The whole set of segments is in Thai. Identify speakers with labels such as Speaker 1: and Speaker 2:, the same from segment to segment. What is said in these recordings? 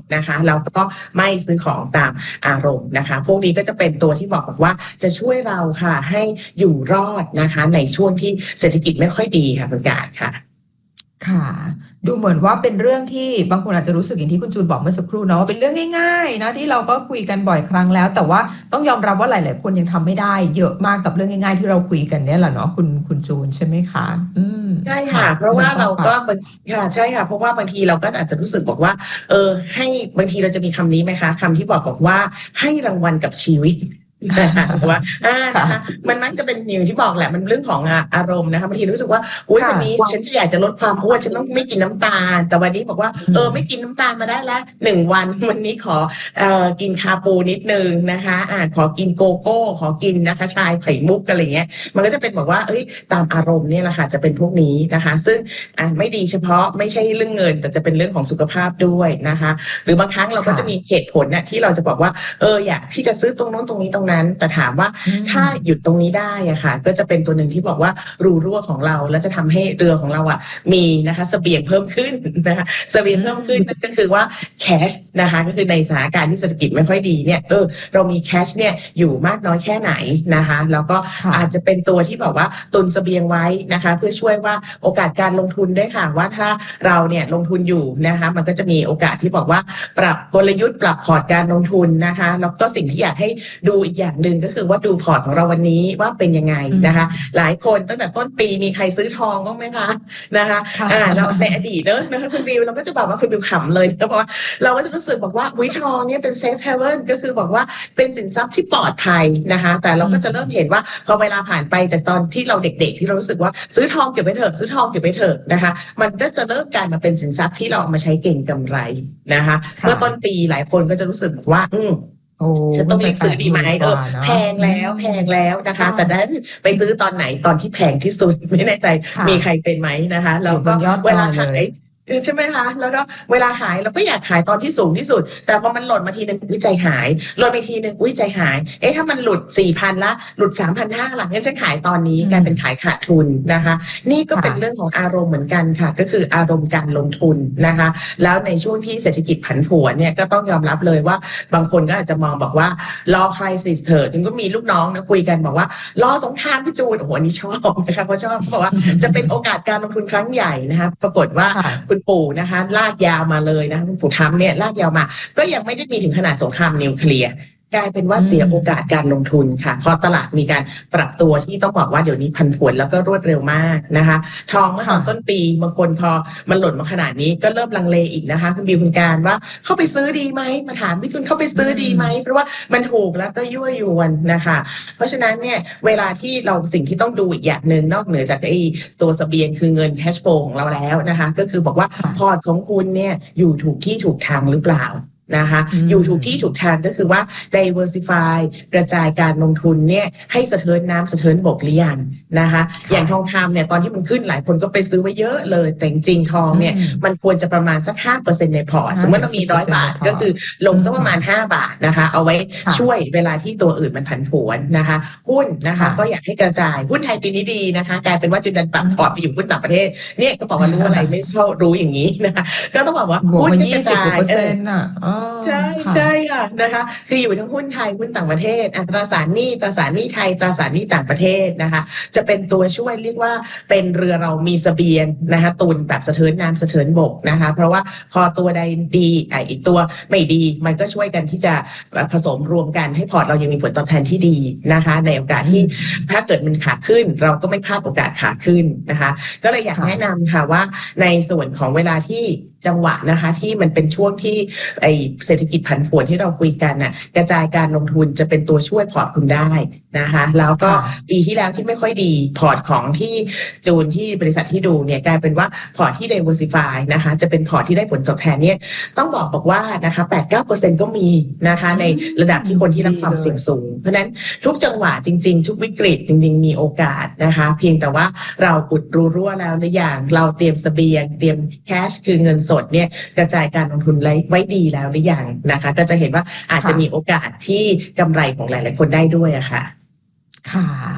Speaker 1: นะคะแล้วก็ไม่ซื้อของตามอารมณ์นะคะพวกนี้ก็จะเป็นตัวที่บอกว่าจะช่วยเราค่ะให้อยู่รอดนะคะในช่วงที่เศรษฐกิจไม่ค่อยดีค่ะคุณกาญค่ะ
Speaker 2: ค่ะดูเหมือนว่าเป็นเรื่องที่บางคนอาจจะรู้สึกอย่างที่คุณจูนบอกเมื่อสักครู่เนาะว่าเป็นเรื่องง่ายๆนะที่เราก็คุยกันบ่อยครั้งแล้วแต่ว่าต้องยอมรับว่าหลายๆคนยังทำไม่ได้เยอะมากกับเรื่องง่ายๆที่เราคุยกันเนี่ยแหละเนาะคุณจูนใช่ไหมคะ
Speaker 1: ใช่
Speaker 2: ค่ะ
Speaker 1: ค่ะเพราะว่าเราก็
Speaker 2: ต้องปรับ
Speaker 1: ค่ะใช่ค่ะเพราะว่าบางทีเราก็อาจจะรู้สึกบอกว่าให้บางทีเราจะมีคำนี้ไหมคะคำที่บอกว่าให้รางวัลกับชีวิตนะคะว่า
Speaker 2: ค่ะ
Speaker 1: นะคะมันมักจะเป็นอย่างที่บอกแหละมันเรื่องของอารมณ์นะคะบางทีรู้สึกว่าอุ้ย
Speaker 2: ค่ะ
Speaker 1: วันนี้ฉันจะอยากจะลดความอ้วนฉันต้องไม่กินน้ำตาลแต่วันนี้บอกว่า
Speaker 2: อืม
Speaker 1: ไม่กินน้ำตาลมาได้แล้ว1 วันวันนี้ขอกินคาปูนิดนึงนะคะขอกินโกโก้ขอกินนะคะชายไข่มุกอะไรเงี้ยมันก็จะเป็นบอกว่าตามอารมณ์เนี่ยแหละค่ะจะเป็นพวกนี้นะคะซึ่งไม่ดีเฉพาะไม่ใช่เรื่องเงินแต่จะเป็นเรื่องของสุขภาพด้วยนะคะหรือบางครั้งเราก็
Speaker 2: ค่ะ
Speaker 1: จะมีเหตุผลนะที่เราจะบอกว่าอยากที่จะซื้อตรงโน้นตรงนี้ตรงนั้นแต่ถามว่า
Speaker 2: อื
Speaker 1: ถ้า
Speaker 2: ม
Speaker 1: หยุดตรงนี้ได้อะค่ะก็จะเป็นตัวหนึ่งที่บอกว่ารูรั่วของเราแล้วจะทำให้เรือของเราอะมีนะคะเสบียงเพิ่มขึ้นนะคะเสบียง
Speaker 2: อื
Speaker 1: เพิ่มขึ้นนั่น
Speaker 2: ม
Speaker 1: ก็คือว่าแคชนะคะก็คือในสถานการณ์ที่เศรษฐกิจไม่ค่อยดีเนี่ยเรามีแคชเนี่ยอยู่มากน้อยแค่ไหนนะคะแล้วก็
Speaker 2: ค่ะ
Speaker 1: อาจจะเป็นตัวที่บอกว่าตุนเสบียงไว้นะคะเพื่อช่วยว่าโอกาสการลงทุนด้วยค่ะว่าถ้าเราเนี่ยลงทุนอยู่นะคะมันก็จะมีโอกาสที่บอกว่าปรับกลยุทธ์ปรับพอร์ตการลงทุนนะคะแล้วก็สิ่งที่อยากให้ดูอีกอย่างหนึ่งก็คือว่าดูพอร์ตของเราวันนี้ว่าเป็นยังไง
Speaker 2: อื
Speaker 1: นะคะ
Speaker 2: ม
Speaker 1: หลายคนตั้งแต่ต้นปีมีใครซื้อทองบ้างไหมคะนะคะ
Speaker 2: ค่ะ
Speaker 1: เราในอดีตเนอะนะคะคุณบิวเราก็จะบอกว่าคุณบิวขำเลยก็บอกว่าเราก็จะรู้สึกบอกว่าวิทองเนี่ยเป็นเซฟเฮเว่นก็คือบอกว่าเป็นสินทรัพย์ที่ปลอดภัยนะคะแต่เราก็จะเริ่มเห็นว่าพอเวลาผ่านไปจากตอนที่เราเด็กๆที่เรารู้สึกว่าซื้อทองเก็บไว้เถอะซื้อทองเก็บไว้เถอะนะคะมันก็จะเริ่มกลายมาเป็นสินทรัพย์ที่เราเอามาใช้เก็งกำไรนะคะเมื่อต้น
Speaker 2: ค่ะ
Speaker 1: ปีหลายคนก็จะรู้สึกว่า
Speaker 2: โอ้
Speaker 1: ฉันต้
Speaker 2: เพิ่งไป
Speaker 1: องรีบซื้อดีไหม
Speaker 2: 80,000กว่าเนาะ
Speaker 1: แพงแล้วแพงแล้วนะคะ
Speaker 2: ค่ะ
Speaker 1: แต่ดันไปซื้อตอนไหนตอนที่แพงที่สุดไม่แน่ใจ
Speaker 2: ค่ะ
Speaker 1: มีใครเป็นไหมนะคะ
Speaker 2: อ
Speaker 1: แล้วก็
Speaker 2: ยู่บนยอด
Speaker 1: เวลา
Speaker 2: ดอยเลย
Speaker 1: ขายใช่ไหมคะแล้วก็เวลาขายเราก็อยากขายตอนที่สูงที่สุดแต่พอมันหล่นมาทีนึงวิจัยหายหล่นไปทีนึงวิจัยหายถ้ามันหลุด4,000ละหลุด3,500ละงั้นฉันขายตอนนี้
Speaker 2: อื
Speaker 1: กลายเป็น
Speaker 2: ม
Speaker 1: ขายขาดทุนนะคะนี่ก็เป็นเรื่อง
Speaker 2: ค่ะ
Speaker 1: ของอารมณ์เหมือนกันค่ะก็คืออารมณ์การลงทุนนะคะแล้วในช่วงที่เศรษฐกิจผันผวนเนี่ยก็ต้องยอมรับเลยว่าบางคนก็อาจจะมองบอกว่ารอไครซิสเถอะถึงก็มีลูกน้องนะคุยกันบอกว่ารอสงครามพี่จูนโอ้โหอันนี้ชอบนะคะเพราะชอบเพราะว่าจะเป็นโอกาสการลงทุนครั้งใหญ่นะคะปรากฏว่า
Speaker 2: ค่ะ
Speaker 1: คุณปู่นะคะลากยาวมาเลยนะคะคุณปู่ทำเนี่ยลากยาวมาก็ยังไม่ได้มีถึงขนาดสงครามนิวเคลียร์กลายเป็นว่า
Speaker 2: อื
Speaker 1: เสียโอกาส
Speaker 2: ม
Speaker 1: การลงทุนค่ะเพราะตลาดมีการปรับตัวที่ต้องบอกว่าเดี๋ยวนี้ผันผวนแล้วก็รวดเร็วมากนะคะทองเมื่อตอนต้น
Speaker 2: ค่ะ
Speaker 1: ปีบางคนพอมันหล่นมาขนาดนี้ก็เริ่มลังเลอีกนะคะคุณบิวคุณการว่าเข้าไปซื้อดีไหมมาถามพี่คุณเข้าไป
Speaker 2: อื
Speaker 1: ซื้อดีไหม
Speaker 2: ม
Speaker 1: เพราะว่ามันถูกแล้วก็ยั่วยวนนะคะเพราะฉะนั้นเนี่ยเวลาที่เราสิ่งที่ต้องดูอีกอย่างหนึ่งนอกเหนือจากตัวเสบียงคือเงินแคชโฟลของเราแล้วนะคะก็คือบอกว่าพอ
Speaker 2: ค่ะ
Speaker 1: ร์ตของคุณเนี่ยอยู่ถูกที่ถูกทางหรือเปล่านะคะ
Speaker 2: อื
Speaker 1: อยู่ถูกที่ถูก
Speaker 2: ม
Speaker 1: ทางก็คือว่า diversify กระจายการลงทุนเนี่ยให้สะเทินน้ำสะเทินบกหรือยังนะคะอย่างทอง
Speaker 2: ค่ะ
Speaker 1: คำเนี่ยตอนที่มันขึ้นหลายคนก็ไปซื้อไว้เยอะเลยแต่จริงๆทอง
Speaker 2: อื
Speaker 1: เนี่ย
Speaker 2: ม
Speaker 1: มันควรจะประมาณสัก5%ในพอร์ตสมมติเรามี100 บาท
Speaker 2: 5-10%ในพอร์ต
Speaker 1: ก็คือลง
Speaker 2: อื
Speaker 1: สักประมาณ
Speaker 2: ม
Speaker 1: 5 บาทนะคะเอาไว้ช่วย
Speaker 2: ค่ะ
Speaker 1: เวลาที่ตัวอื่นมันผันผวนนะคะหุ้นนะคะ
Speaker 2: ค่ะ
Speaker 1: ก็อยากให้กระจายหุ้นไทยปีนี้ดีนะคะกลายเป็นว่าจุดดันปรับ
Speaker 2: อืม
Speaker 1: พอร์ตไปอยู่หุ้นต่างประเทศเนี่ยก็บอกว่ารู้อะไรไม่เข้ารู้อย่างนี้นะคะก็ต้องบอกว่า
Speaker 2: บวกมา
Speaker 1: หุ้นก็กระ
Speaker 2: 20กว่า
Speaker 1: จาย
Speaker 2: เปอร์เซ็นต์อ่ะอ๋อ
Speaker 1: ใช่
Speaker 2: ค่ะ
Speaker 1: ใช่ค่ะนะคะคืออยู่ทั้งหุ้นไทยหุ้นต่างประเทศอัตราสารหนี้ตราสารหนี้ไทยตราสารหนี้ต่างประเทศนะคะจะเป็นตัวช่วยเรียกว่าเป็นเรือเรามีเสบียงนะคะตุนแบบสะเทินน้ำสะเทินบกนะคะเพราะว่าพอตัวใดดีอีกตัวไม่ดีมันก็ช่วยกันที่จะผสมรวมกันให้พอร์ตเรายังมีผลตอบแทนที่ดีนะคะในโอกาส
Speaker 2: อื
Speaker 1: ที่
Speaker 2: ม
Speaker 1: ถ้าเกิดมันขาขึ้นเราก็ไม่พลาดโอกาสขาขึ้นนะคะก็เลยอยากแนะ
Speaker 2: ค่ะ
Speaker 1: นำค่ะว่าในส่วนของเวลาที่จังหวะนะคะที่มันเป็นช่วงที่เศรษฐกิจผันผวนที่เราคุยกันน่ะกระจายการลงทุนจะเป็นตัวช่วยพอร์ตคุณได้นะคะแล้วก็
Speaker 2: ค่ะ
Speaker 1: ปีที่แล้วที่ไม่ค่อยดีพอร์ตของที่จูนที่บริษัทที่ดูเนี่ยกลายเป็นว่าพอร์ตที่ diversify นะคะจะเป็นพอร์ตที่ได้ผลตอบแทนเนี่ยต้องบอกว่านะคะ8-9%ก็มีนะคะ
Speaker 2: อื
Speaker 1: ในระดับที่คนที่รับ
Speaker 2: ดี
Speaker 1: ความ
Speaker 2: เลย
Speaker 1: เสี่ยงสูงเพราะฉะนั้นทุกจังหวะจริงๆทุกวิกฤตจริงๆมีโอกาสนะคะเพียงแต่ว่าเราอุดรูรั่วแล้วหรือยังเราเตรียมเสบียงเตรียมแคชคือเงินสดเนี่ยกระจายการลงทุนไว้ดีแล้วหรือยังนะคะก็จะเห็นว่าอาจจะ
Speaker 2: ค่ะ
Speaker 1: มีโอกาสที่กำไรของหลายๆคนได้ด้วยอะค่ะ
Speaker 2: ค่ะโอ้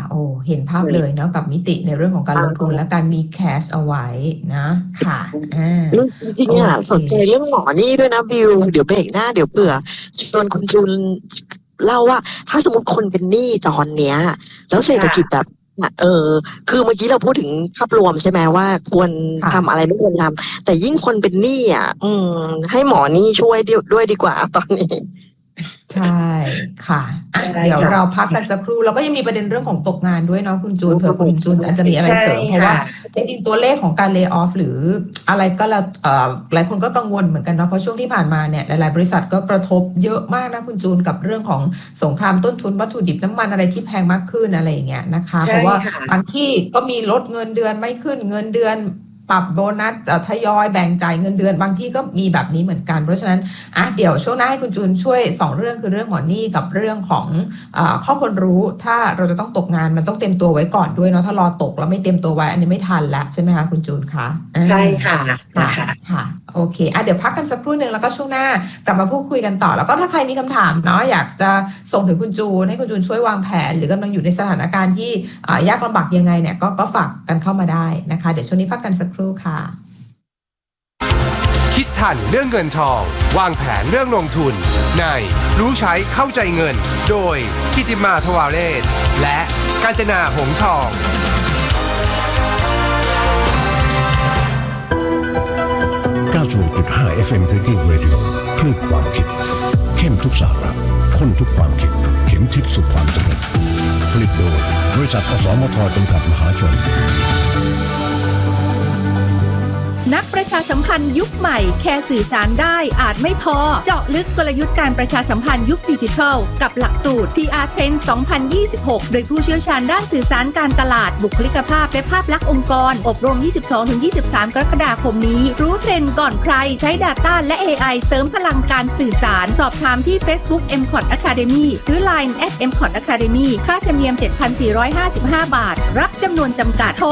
Speaker 2: เห็นภาพเลยเนาะกับมิติในเรื่องของการลงทุนและการมีแคชเอาไว้นะค่ะ
Speaker 3: จริงๆสนใจเรื่องหมอนี่ด้วยนะบิวเดี๋ยวเบรกหน้าเดี๋ยวเผื่อชวนคุณจูนเล่าว่าถ้าสมมติคนเป็นหนี้ตอนเนี้ยแล้วเศรษฐกิจแบบคือเมื่อกี้เราพูดถึงภาพรวมใช่ไหมว่าควรทำอะไรไม่ควรทำแต่ยิ่งคนเป็นหนี้ให้หมอนี่ช่วยด้วยดีกว่าตอนนี้
Speaker 2: ใช่ค่ะเดี๋ยวเราพักกันสักครู่แล้วก็ยังมีประเด็นเรื่องของตกงานด้วยเนาะคุณจูนเผื่อคุณจูนอาจจะมีอะไรเสริมเพราะว่าจริงๆตัวเลขของการเลย์ออฟหรืออะไรก็แล้วหลายคนก็กังวลเหมือนกันเนาะเพราะช่วงที่ผ่านมาเนี่ยหลายๆบริษัทก็กระทบเยอะมากนะคุณจูนกับเรื่องของสงครามต้นทุนวัตถุดิบน้ำมันอะไรที่แพงมากขึ้นอะไรอย่างเงี้ยนะคะเพราะว่าบางที่ก็มีลดเงินเดือนไม่ขึ้นเงินเดือนปรับโบนัสทยอยแบ่งจ่ายเงินเดือนบางที่ก็มีแบบนี้เหมือนกันเพราะฉะนั้นเดี๋ยวช่วงหน้าให้คุณจูนช่วย2เรื่องคือเรื่องหมอหนี้กับเรื่องของข้อควรรู้ถ้าเราจะต้องตกงานมันต้องเตรียมตัวไว้ก่อนด้วยเนาะถ้ารอตกแล้วไม่เตรียมตัวไว้อันนี้ไม่ทันแล้วใช่ไหมคะคุณจูนคะ
Speaker 1: ใช่ค่ะ
Speaker 2: ค่ะโอเคเดี๋ยวพักกันสักครู่นึงแล้วก็ช่วงหน้ากลับมาพูดคุยกันต่อแล้วก็ถ้าใครมีคำถามเนาะอยากจะส่งถึงคุณจูนให้คุณจูนช่วยวางแผนหรือกำลังอยู่ในสถานการณ์ที่ยากลำบากยังไงเนี่ยก็ฝากกันเข้ามาได้นะคะเดี๋ยวช่วงนี้พักกันสักครู่ค่ะ
Speaker 4: คิดทันเรื่องเงินทองวางแผนเรื่องลงทุนในรู้ใช้เข้าใจเงินโดยกิติมาทวาเรศและกาญจนาหงส์ทอง
Speaker 5: 96.5 FM Thinking Radio คลื่นความคิดเข้มทุกสาระข้นทุกความคิดเข็มทิศสู่ความสำเร็จผลิตโดยบริษัทอสมทจำกัดมหาชน
Speaker 6: นักประชาสัมพันธ์ยุคใหม่แค่สื่อสารได้อาจไม่พอเจาะลึกกลยุทธ์การประชาสัมพันธ์ยุคดิจิทัลกับหลักสูตร PR Trend 2026 โดยผู้เชี่ยวชาญด้านสื่อสารการตลาดบุคลิกภาพและภาพลักษณ์องค์กรอบรม 22-23 กรกฎาคมนี้รู้เทรนด์ก่อนใครใช้ Data และ AI เสริมพลังการสื่อสารสอบถามที่ Facebook MCOT Academy หรือ Line @MCOT Academy ค่าธรรมเนียม 7,455 บาทรับจำนวนจำกัดโทร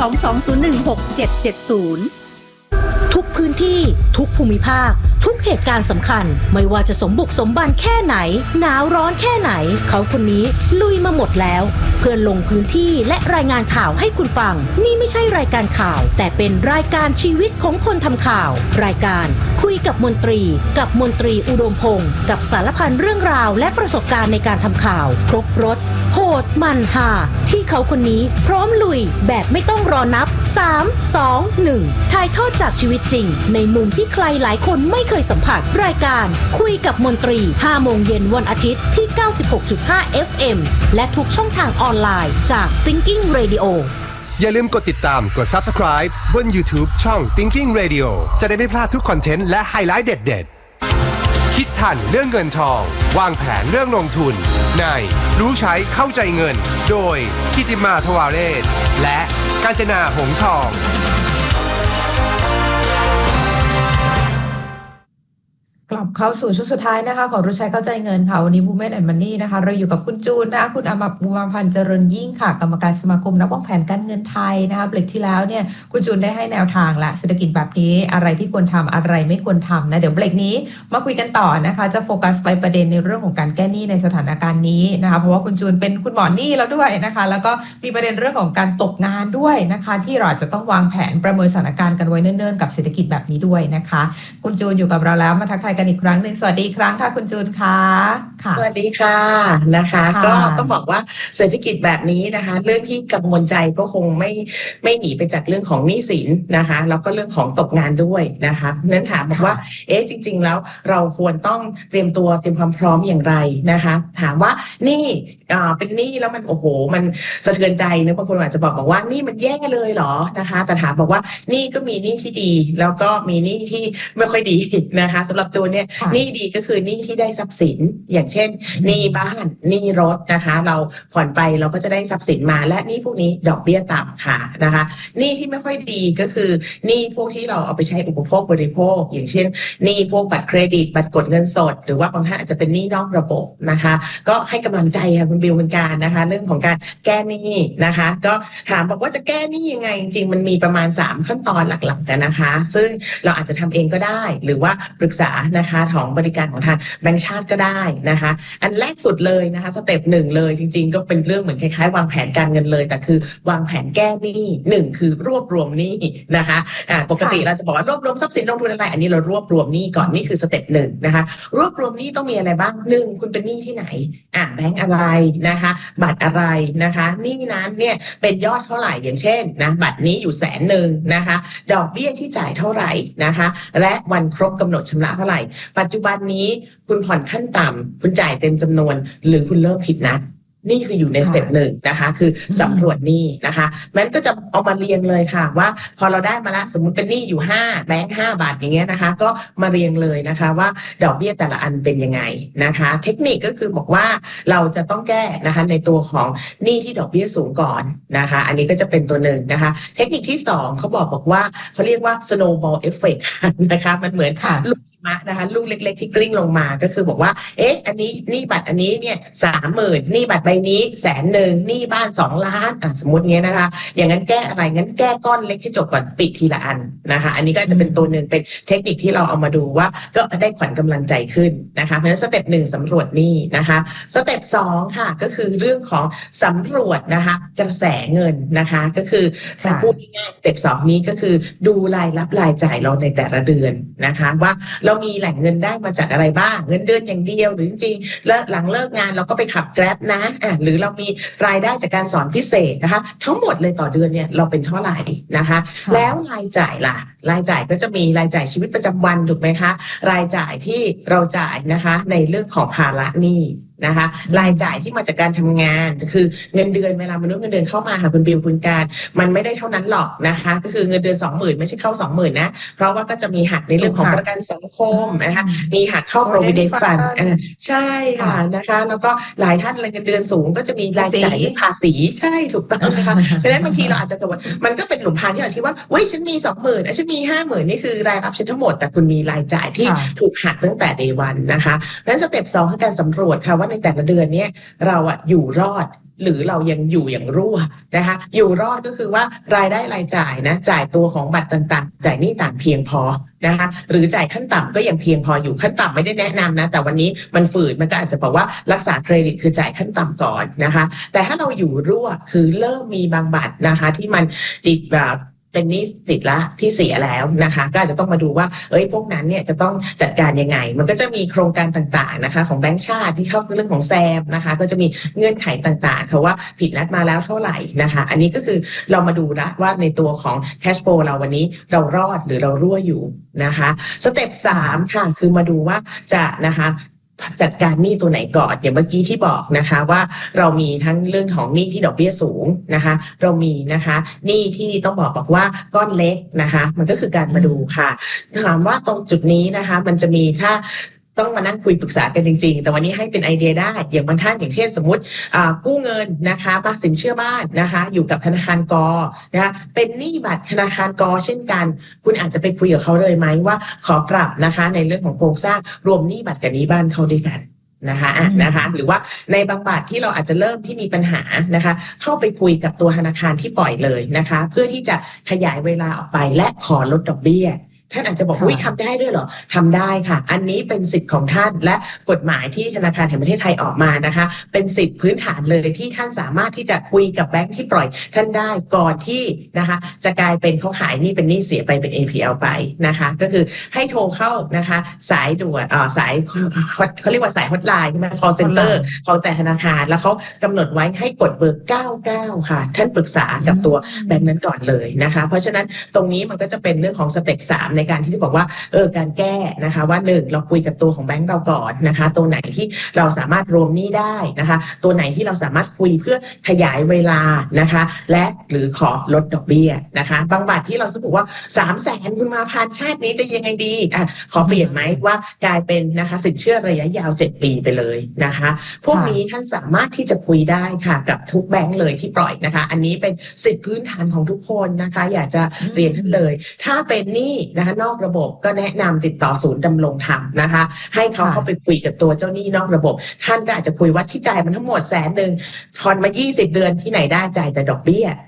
Speaker 6: 022016770
Speaker 7: ทุกพื้นที่ทุกภูมิภาคทุกเหตุการณ์สำคัญไม่ว่าจะสมบุกสมบันแค่ไหนหนาวร้อนแค่ไหนเขาคนนี้ลุยมาหมดแล้วเพื่อลงพื้นที่และรายงานข่าวให้คุณฟังนี่ไม่ใช่รายการข่าวแต่เป็นรายการชีวิตของคนทำข่าวรายการคุยกับมนตรีกับมนตรีอุดมพงศ์กับสารพันเรื่องราวและประสบการณ์ในการทำข่าวครบรสโหดมันฮาที่เขาคนนี้พร้อมลุยแบบไม่ต้องรอนับ3 2 1ถ่ายทอดจากชีวิตจริงในมุมที่ใครหลายคนไม่เคยสัมผัสรายการคุยกับมนตรี 5 โมงเย็นวันอาทิตย์ที่ 96.5 FM และทุกช่องทางออนไลน์จาก Thinking Radio
Speaker 4: อย่าลืมกดติดตามกด Subscribe บน YouTube ช่อง Thinking Radio จะได้ไม่พลาดทุกคอนเทนต์และไฮไลท์เด็ดๆคิดทันเรื่องเงินทองวางแผนเรื่องลงทุนในรู้ใช้เข้าใจเงินโดยกิติมาทวาเรศและกาญจนาหงส์ทอง
Speaker 2: กลับเข้าสู่ช่วงสุดท้ายนะคะของรู้ใช้เข้าใจเงินค่ะวันนี้ Women and Money นะคะเราอยู่กับคุณจูนนะคะคุณอุมาพันธ์เจริญยิ่งค่ะกรรมการสมาคมนักวางแผนการเงินไทยนะคะเบรกที่แล้วเนี่ยคุณจูนได้ให้แนวทางและเศรษฐกิจแบบนี้อะไรที่ควรทำอะไรไม่ควรทำนะเดี๋ยวเบรกนี้มาคุยกันต่อนะคะจะโฟกัสไปประเด็นในเรื่องของการแก้หนี้ในสถานการณ์นี้นะคะเพราะว่าคุณจูนเป็นคุณหมอหนี้แล้วด้วยนะคะแล้วก็มีประเด็นเรื่องของการตกงานด้วยนะคะที่เราจะต้องวางแผนประเมินสถานการณ์กันไว้เนิ่นๆกับเศรษฐกิจแบบนี้ด้วยนะคะคุณจูนอยู่กับเราแล้วมาทักทายกันอีกครั้งสวัสดีครั้งค่ะคุณจูนค่ะ
Speaker 1: สวัสดีค่ะนะคะก็ต้องบอกว่าเศรษฐกิจแบบนี้นะคะเรื่องที่กังวลใจก็คงไม่หนีไปจากเรื่องของหนี้สินนะคะแล้วก็เรื่องของตกงานด้วยนะคะนั้นถามบอกว่าจริงๆแล้วเราควรต้องเตรียมความพร้อมอย่างไรนะคะถามว่านี่เป็นหนี้แล้วมันโอ้โหมันสะเทือนใจนะบางคนอาจจะบอกว่านี่มันแย่เลยเหรอนะคะแต่ถามบอกว่านี่ก็มีหนี้ที่ดีแล้วก็มีหนี้ที่ไม่ค่อยดีนะคะสำหรับจูนเนี่ยหนี้ดีก็คือหนี้ที่ได้ทรัพย์สินอย่างเช่นหนี้บ้านหนี้รถนะคะเราผ่อนไปเราก็จะได้ทรัพย์สินมาและหนี้พวกนี้ดอกเบี้ยต่ำค่ะนะคะหนี้ที่ไม่ค่อยดีก็คือหนี้พวกที่เราเอาไปใช้อุปโภคบริโภคอย่างเช่นหนี้พวกบัตรเครดิตบัตรกดเงินสดหรือว่าบางท่านอาจจะเป็นหนี้นอกระบบนะคะก็ให้กำลังใจค่ะคุณบิวคุณการนะคะเรื่องของการแก้หนี้นะคะก็ถามบอกว่าจะแก้หนี้ยังไงจริงๆมันมีประมาณ3ขั้นตอนหลักๆกันนะคะซึ่งเราอาจจะทำเองก็ได้หรือว่าปรึกษานะคะของบริการของทางแบงก์ชาติก็ได้นะคะอันแรกสุดเลยนะคะสเต็ป1เลยจริงๆก็เป็นเรื่องเหมือนคล้ายๆวางแผนการเงินเลยแต่คือวางแผนแก้หนี้1คือรวบรวมหนี้นะคะปกติเราจะบอกว่ารวบรวมทรัพย์สินลงทุนอะไรอันนี้เรารวบรวมหนี้ก่อนนี่คือสเต็ป1นะคะรวบรวมหนี้ต้องมีอะไรบ้าง1คุณเป็นหนี้ที่ไหนแบงก์อะไรนะคะบัตรอะไรนะคะหนี้นั้นเนี่ยเป็นยอดเท่าไหร่อย่างเช่นนะบัตรนี้อยู่100,000นะคะดอกเบี้ยที่จ่ายเท่าไหร่นะคะและวันครบกำหนดชำระเท่าไหร่ปัจจุบันนี้คุณผ่อนขั้นต่ำคุณจ่ายเต็มจำนวนหรือคุณเริ่มผิดนัดนี่คืออยู่ในสเต็ป1นะคะคือสำรวจหนี้นะคะมันก็จะเอามาเรียงเลยค่ะว่าพอเราได้มาละสมมุติเป็นหนี้อยู่5แบงค์5 บาทอย่างเงี้ยนะคะก็มาเรียงเลยนะคะว่าดอกเบี้ยแต่ละอันเป็นยังไงนะคะเทคนิคก็คือบอกว่าเราจะต้องแก้นะคะในตัวของหนี้ที่ดอกเบี้ยสูงก่อนนะคะอันนี้ก็จะเป็นตัวหนึ่งนะคะเทคนิคที่2เขาบอกว่าเขาเรียกว่า snowball effect นะคะมันเหมือนลูกนะคะลูกเล็กๆที่กลิ้งลงมาก็คือบอกว่าอันนี้หนี้บัตรอันนี้เนี่ย30,000หนี้บัตรใบนี้100,000หนี้บ้าน2 ล้านสมมติเงี้ยนะคะอย่างนั้นแก้อะไรงั้นแก้ก้อนเล็กให้จบก่อนปิดทีละอันนะคะอันนี้ก็จะเป็นตัวหนึ่งเป็นเทคนิคที่เราเอามาดูว่าก็ได้ขวัญกำลังใจขึ้นนะคะเพราะฉะนั้นสเต็ป1สำรวจหนี้นะคะสเต็ป2ค่ะก็คือเรื่องของสำรวจนะคะกระแสเงินนะคะก็คือพูดง่ายๆสเต็ป2นี้ก็คือดูรายรับรายจ่ายเราในแต่ละเดือนนะคะว่าเรามีแหล่งเงินได้มาจากอะไรบ้างเงินเดือนอย่างเดียวหรือจริงๆแล้วหลังเลิกงานเราก็ไปขับแกร็บนะหรือเรามีรายได้จากการสอนพิเศษนะคะทั้งหมดเลยต่อเดือนเนี่ยเราเป็นเท่าไหร่นะคะแล้วรายจ่ายล่ะรายจ่ายก็จะมีรายจ่ายชีวิตประจำวันถูกไหมคะรายจ่ายที่เราจ่ายนะคะในเรื่องของภาระหนี้นะคะรายจ่ายที่มาจากการทำงานคือเงินเดือนเวลามนุษย์เงินเดือนเข้ามาค่ะคุณบิวคุณการมันไม่ได้เท่านั้นหรอกนะคะก็คือเงินเดือน 20,000 ไม่ใช่เข้า 20,000 นะเพราะว่าก็จะมีหักในเรื่องของประกันสังคมนะคะมีหักเข้า provident fund ใช่ค่ะนะคะแล้วก็หลายท่านเงินเดือนสูงก็จะมีรายจ่ายภาษีใช่ถูกต้องนะคะเพราะฉะนั้นบางทีเราอาจจะเกิดว่ามันก็เป็นหลุมพรางที่เราคิดว่าเว้ยฉันมี 20,000 ฉันมี 50,000 นี่คือรายรับฉันทั้งหมดแต่คุณมีรายจ่ายที่ถูกหักตั้งแต่ day 1นะคะนั้นสเต็ป2คือการสำรวจค่ะว่าในแต่ละเดือนนี้เราอยู่รอดหรือเรายังอยู่อย่างรั่วนะคะอยู่รอดก็คือว่ารายได้รายจ่ายนะจ่ายตัวของบัตรต่างๆจ่ายหนี้ต่างเพียงพอนะคะหรือจ่ายขั้นต่ำก็ยังเพียงพออยู่ขั้นต่ำไม่ได้แนะนำนะแต่วันนี้มันฝืนมันก็อาจจะบอกว่ารักษาเครดิตคือจ่ายขั้นต่ำก่อนนะคะแต่ถ้าเราอยู่รั่วคือเริ่มมีบางบัตรนะคะที่มันติดแบบเป็นหนี้ติดละที่เสียแล้วนะคะก็อาจจะต้องมาดูว่าพวกนั้นเนี่ยจะต้องจัดการยังไงมันก็จะมีโครงการต่างๆนะคะของแบงก์ชาติที่เข้าเรื่องของแซมนะคะก็จะมีเงื่อนไขต่างๆค่ะว่าผิดนัดมาแล้วเท่าไหร่นะคะอันนี้ก็คือเรามาดูละว่าในตัวของ cash flow เราวันนี้เรารอดหรือเรารั่วอยู่นะคะสเต็ป3ค่ะคือมาดูว่าจะนะคะจัดการหนี้ตัวไหนก่อนอย่างเมื่อกี้ที่บอกนะคะว่าเรามีทั้งเรื่องของหนี้ที่ดอกเบี้ยสูงนะคะเรามีนะคะหนี้ที่ต้องบอกว่าก้อนเล็กนะคะมันก็คือการมาดูค่ะถามว่าตรงจุดนี้นะคะมันจะมีถ้าต้องมานั่งคุยปรึกษากันจริงๆแต่วันนี้ให้เป็นไอเดียได้อย่างบางท่านอย่างเช่นสมมติกู้เงินนะคะสินเชื่อบ้านนะคะอยู่กับธนาคารกนะคะเป็นหนี้บัตรธนาคารกเช่นกันคุณอาจจะไปคุยกับเขาเลยไหมว่าขอปรับนะคะในเรื่องของโครงสร้างรวมหนี้บัตรกับหนี้บ้านเข้าด้วยกันนะคะหรือว่าในบางบัตรที่เราอาจจะเริ่มที่มีปัญหานะคะเข้าไปคุยกับตัวธนาคารที่ปล่อยเลยนะคะเพื่อที่จะขยายเวลาออกไปและขอลดดอกเบี้ยท่านอาจจะบอกทำได้ด้วยเหรอทำได้ค่ะอันนี้เป็นสิทธิ์ของท่านและกฎหมายที่ธนาคารแห่งประเทศไทยออกมานะคะเป็นสิทธิ์พื้นฐานเลยที่ท่านสามารถที่จะคุยกับแบงค์ที่ปล่อยท่านได้ก่อนที่นะคะจะกลายเป็นเขาขายหนี้เป็นหนี้เสียไปเป็น NPL ไปนะคะก็คือให้โทรเข้านะคะสายด่วนสายเขาเรียกว่าสายฮอตไลน์ใช่ไหม call center ของแต่ธนาคารแล้วเขากำหนดไว้ให้กดเบอร์99ค่ะท่านปรึกษากับตัวแบงค์นั้นก่อนเลยนะคะเพราะฉะนั้นตรงนี้มันก็จะเป็นเรื่องของสเต็ป3ในการที่จะบอกว่าการแก้นะคะว่า1เราคุยกับตัวของแบงค์เราก่อนนะคะตัวไหนที่เราสามารถรวมหนี้ได้นะคะตัวไหนที่เราสามารถคุยเพื่อขยายเวลานะคะและหรือขอลดดอกเบี้ยนะคะบางบัตรที่เราสมมติว่า300,000คุณมาพันชาตินี้จะยังไงดีขอเปลี่ยนไหมว่ากลายเป็นนะคะสินเชื่อระยะยาว7 ปีไปเลยนะคะพวกนี้ท่านสามารถที่จะคุยได้ค่ะกับทุกแบงค์เลยที่ปล่อยนะคะอันนี้เป็นสิทธิพื้นฐานของทุกคนนะคะอยากจะเรียนท่านเลยถ้าเป็นหนี้นะคะนอกระบบก็แนะนำติดต่อศูนย์ดำรงธรรมนะคะให้เขาเข้าไปคุยกับตัวเจ้าหนี้นอกระบบท่านก็อาจจะคุยว่าที่จ่ายมันทั้งหมด100,000ผ่อนมา20 เดือนที่ไหนได้จ่ายแต่ดอกเบี้ย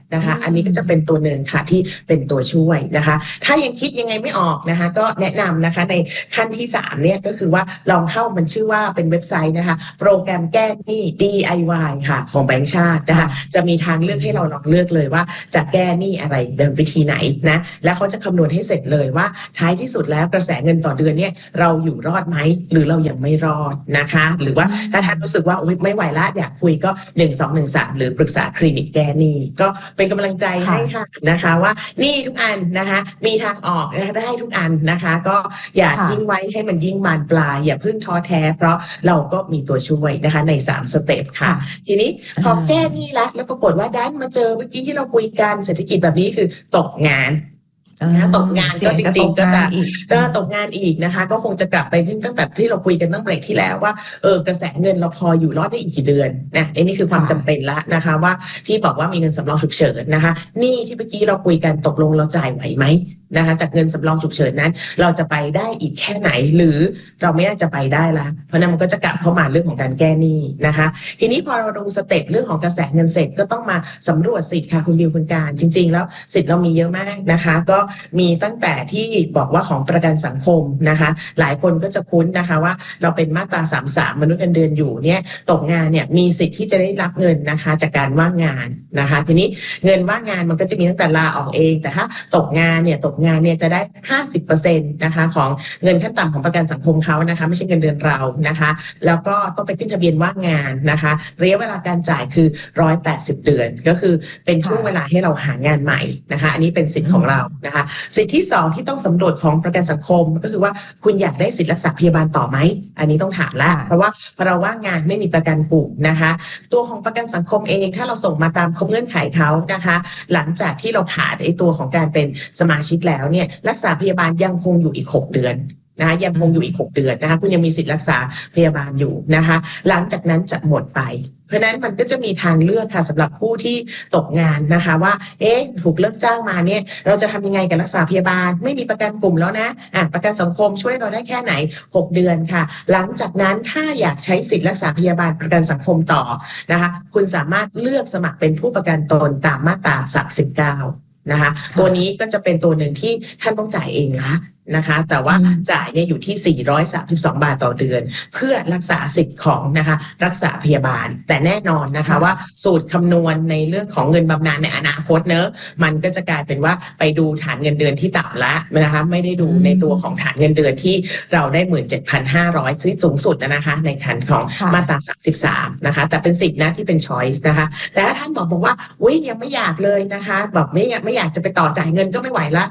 Speaker 1: นะคะอันนี้ก็จะเป็นตัวหนึ่งค่ะที่เป็นตัวช่วยนะคะถ้ายังคิดยังไงไม่ออกนะคะก็แนะนำนะคะในขั้นที่3เนี่ยก็คือว่าลองเข้ามันชื่อว่าเป็นเว็บไซต์นะคะโปรแกรมแก้หนี้ DIY ค่ะของแบงก์ชาตินะคะจะมีทางเลือกให้เราลองเลือกเลยว่าจะแก้หนี้อะไรแบบวิธีไหนนะแล้วเขาจะคำนวณให้เสร็จเลยว่าท้ายที่สุดแล้วกระแสเงินต่อเดือนเนี่ยเราอยู่รอดไหมหรือเรายังไม่รอดนะคะหรือว่าถ้าท่านรู้สึกว่าไม่ไหวละอยากคุยก็1213หรือปรึกษาคลินิกแก้หนี้ก็เป็นกำลังใจให้ค่ะนะคะว่าหนี้ทุกอันนะคะมีทางออกนะคะได้ทุกอันนะคะก็อย่าทิ้งไว้ให้มันยิ่งบานปลายอย่าเพิ่งท้อแท้เพราะเราก็มีตัวช่วยนะคะใน3สเต็ปค่ะทีนี้พอแก้หนี้แล้วปรากฏว่าดันมาเจอเมื่อกี้ที่เราคุยกันเศรษฐกิจแบบนี้คือตกงานตกงานก็จริงๆก็จะตกงานอีกนะคะก็คงจะกลับไปตั้งแต่ที่เราคุยกันตั้งเบรกที่แล้วว่ากระแสเงินเราพออยู่รอดได้อีกกี่เดือนนะนี่คือความจำเป็นละนะคะว่าที่บอกว่ามีเงินสำรองฉุกเฉินนะคะนี่ที่เมื่อกี้เราคุยกันตกลงเราจ่ายไหวไหมนะคะจากเงินสำรองฉุกเฉินนั้นเราจะไปได้อีกแค่ไหนหรือเราไม่น่าจะไปได้ละเพราะนั้นมันก็จะกลับเข้ามาเรื่องของการแก้หนี้นะคะทีนี้พอเราดูสเต็ปเรื่องของกระแสเงินเสร็จก็ต้องมาสำรวจสิทธิ์ค่ะคุณบิวคุณการจริงๆแล้วสิทธิ์เรามีเยอะมากนะคะก็มีตั้งแต่ที่บอกว่าของประกันสังคมนะคะหลายคนก็จะคุ้นนะคะว่าเราเป็นมาตรา33มนุษย์เงินเดือนอยู่เนี่ยตกงานเนี่ยมีสิทธิ์ที่จะได้รับเงินนะคะจากการว่างงานนะคะทีนี้เงินว่างงานมันก็จะมีตั้งแต่ลาออกเองแต่ถ้าตกงานเนี่ยจะได้ 50% นะคะของเงินขั้นต่ำของประกันสังคมเขานะคะไม่ใช่เงินเดือนเรานะคะแล้วก็ต้องไปขึ้นทะเบียนว่างงานนะคะระยะเวลาการจ่ายคือ180เดือนก็คือเป็นช่วงเวลาให้เราหางานใหม่นะคะอันนี้เป็นสิทธิ์ของเรานะคะสิทธิที่2ที่ต้องสำรวจของประกันสังคมก็คือว่าคุณอยากได้สิทธิรักษาพยาบาลต่อไหมอันนี้ต้องถามแล้วเพราะว่าพอเราว่างงานไม่มีประกันกลุ่มนะคะตัวของประกันสังคมเองถ้าเราส่งมาตามครบเงื่อนไขเขานะคะหลังจากที่เราผ่านไอ้ตัวของการเป็นสมาชิกแล้วเนี่ยรักษาพยาบาลยังคงอยู่อีก6เดือนนะคะยังคงอยู่อีก6เดือนนะคะคุณยังมีสิทธิรักษาพยาบาลอยู่นะคะหลังจากนั้นจะหมดไปเพราะนั้นมันก็จะมีทางเลือกค่ะสำหรับผู้ที่ตกงานนะคะว่าถูกเลิกจ้างมาเนี่ยเราจะทำยังไงกับรักษาพยาบาลไม่มีประกันกลุ่มแล้วนะประกันสังคมช่วยเราได้แค่ไหน6เดือนค่ะหลังจากนั้นถ้าอยากใช้สิทธิรักษาพยาบาลประกันสังคมต่อนะคะคุณสามารถเลือกสมัครเป็นผู้ประกันตนตามมาตรา39นะคะตัวนี้ก็จะเป็นตัวหนึ่งที่ท่านต้องจ่ายเองละนะคะแต่ว่าจ่ายเนี่ยอยู่ที่432 บาทต่อเดือนเพื่อรักษาสิทธิ์ของนะคะรักษาพยาบาลแต่แน่นอนนะคะว่าสูตรคำนวณในเรื่องของเงินบำนาญในอนาคตเนอะมันก็จะกลายเป็นว่าไปดูฐานเงินเดือนที่ต่ำละนะคะไม่ได้ดูในตัวของฐานเงินเดือนที่เราได้ 17,500 ซึ่งสูงสุดนะคะในฐานของมาตรา33นะคะแต่เป็นสิทธิ์นะที่เป็น choice นะคะแต่ถ้าท่านบอกว่าอุ๊ยยังไม่อยากเลยนะคะแบบไม่อยากจะไปต่อจ่ายเงินก็ไม่ไหวละ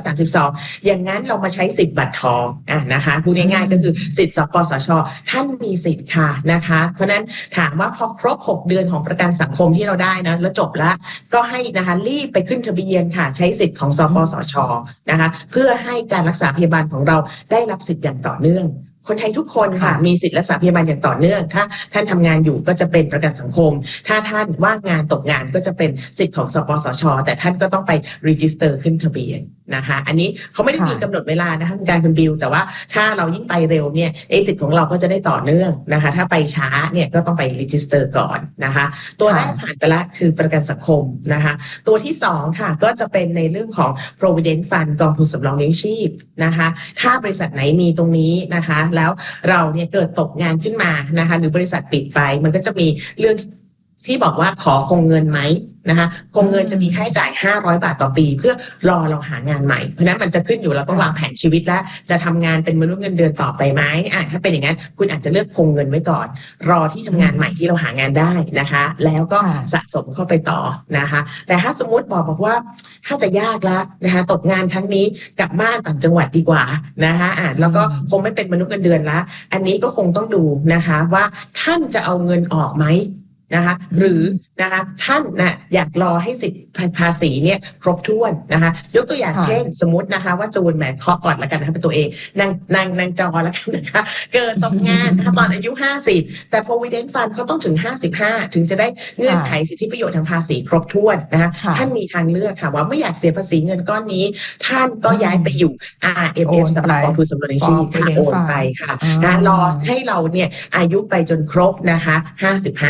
Speaker 1: 432อย่างนั้นเรามาใช้สิทธิ์บัตรทองนะคะพูดง่ายๆก็คือสิทธิ์สปสช.ท่านมีสิทธิ์ค่ะนะคะเพราะนั้นถามว่าพอครบ6เดือนของประกันสังคมที่เราได้นะแล้วจบแล้วก็ให้นะคะรีบไปขึ้นทะเบียนค่ะใช้สิทธิ์ของสปสช.นะคะเพื่อให้การรักษาพยาบาลของเราได้รับสิทธิ์อย่างต่อเนื่องคนไทยทุกคนค่ะมีสิทธิรักษาพยาบาลอย่างต่อเนื่องถ้าท่านทำงานอยู่ก็จะเป็นประกันสังคมถ้าท่านว่างงานตกงานก็จะเป็นสิทธิ์ของสปสช.แต่ท่านก็ต้องไปรีจิสเตอร์ขึ้นทะเบียนนะคะอันนี้เขาไม่ได้มีกำหนดเวลานะคะการคุณบิวแต่ว่าถ้าเรายิ่งไปเร็วเนี่ยสิทธิ์ของเราก็จะได้ต่อเนื่องนะคะถ้าไปช้าเนี่ยก็ต้องไปรีจิสเตอร์ก่อนนะคะตัวแรกผ่านไปแล้วคือประกันสังคมนะคะตัวที่2ค่ะก็จะเป็นในเรื่องของ provident fund กองทุนสำรองเลี้ยงชีพนะคะถ้าบริษัทไหนมีตรงนี้นะคะแล้วเราเนี่ยเกิดตกงานขึ้นมานะคะหรือบริษัทปิดไปมันก็จะมีเรื่องที่บอกว่าขอคงเงินไหมนะคะคงเงินจะมีค่าใช้จ่าย500 บาทต่อปีเพื่อรอเราหางานใหม่เพราะนั้นมันจะขึ้นอยู่เราต้องวางแผนชีวิตแล้วจะทำงานเป็นมนุษย์เงินเดือนต่อไปไหมถ้าเป็นอย่างนั้นคุณอาจจะเลือกคงเงินไว้ก่อนรอที่ทำงานใหม่ที่เราหางานได้นะคะแล้วก็สะสมเข้าไปต่อนะคะแต่ถ้าสมมติบอกว่าถ้าจะยากละนะคะตกงานครั้งนี้กลับบ้านต่างจังหวัดดีกว่านะคะแล้วก็คงไม่เป็นมนุษย์เงินเดือนละอันนี้ก็คงต้องดูนะคะว่าท่านจะเอาเงินออกไหมนะคะหรือนะคะท่านอยากรอให้สิทธิภาษีเนี่ยครบถ้วนนะคะยกตัวอย่างเช่นสมมตินะคะว่าจูนแหมเคาะก่อนแล้วกันนะคะเป็นตัวเองนางจอแล้วกันนะคะเกิดตกงานนะคะตอนอายุ50แต่ provident fund เขาต้องถึง55ถึงจะได้เงื่อนไขสิทธิประโยชน์ทางภาษีครบถ้วนนะคะท่านมีทางเลือกค่ะว่าไม่อยากเสียภาษีเงินก้อนนี้ท่านก็ย้ายไปอยู่ RMF สำหรับกองทุนสำรองเลี้ยงชีพค่ะโอนไปค่ะรอให้เราเนี่ยอายุไปจนครบนะคะ55นะคะ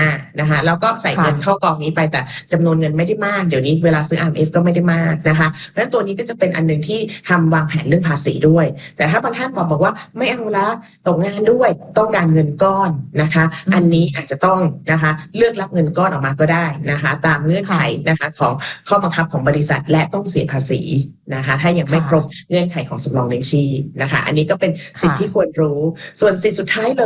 Speaker 1: นะคะแล้วก็ใส่เงินเข้ากองนี้ไปแต่จำนวนเงินไม่ได้มากเดี๋ยวนี้เวลาซื้อ RMF ก็ไม่ได้มากนะคะเพราะฉะนั้นตัวนี้ก็จะเป็นอันนึงที่ทำวางแผนเรื่องภาษีด้วยแต่ถ้าบางท่านบอกว่าไม่เอาละตกงานด้วยต้องการเงินก้อนนะคะอันนี้อาจจะต้องนะคะเลือกรับเงินก้อนออกมาก็ได้นะคะตามเงื่อนไขนะคะของข้อบังคับของบริษัทและต้องเสียภาษีนะคะถ้ายังไม่ครบเงื่อนไขของสำรองเลี้ยงชีพนะคะอันนี้ก็เป็นสิ่งที่ควรรู้ส่วนสิ่งสุดท้ายเลย